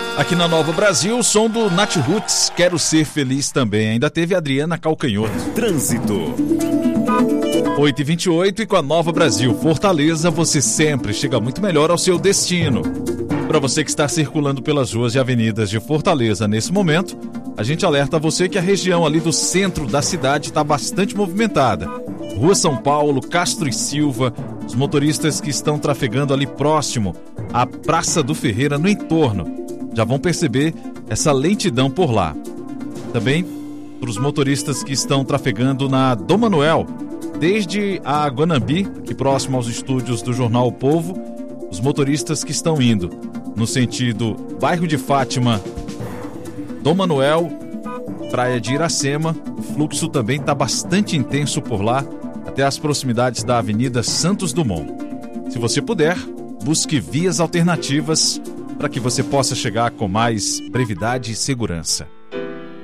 Aqui na Nova Brasil, o som do Nat Roots, Quero Ser Feliz também. Ainda teve Adriana Calcanhoto. Trânsito. 8h28 e com a Nova Brasil Fortaleza, você sempre chega muito melhor ao seu destino. Para você que está circulando pelas ruas e avenidas de Fortaleza nesse momento, a gente alerta você que a região ali do centro da cidade está bastante movimentada. Rua São Paulo, Castro e Silva, os motoristas que estão trafegando ali próximo à Praça do Ferreira, no entorno, já vão perceber essa lentidão por lá. Também para os motoristas que estão trafegando na Dom Manuel, desde a Guanambi, aqui próximo aos estúdios do Jornal O Povo, os motoristas que estão indo no sentido bairro de Fátima, Dom Manuel, Praia de Iracema, o fluxo também está bastante intenso por lá, até as proximidades da Avenida Santos Dumont. Se você puder, busque vias alternativas para que você possa chegar com mais brevidade e segurança.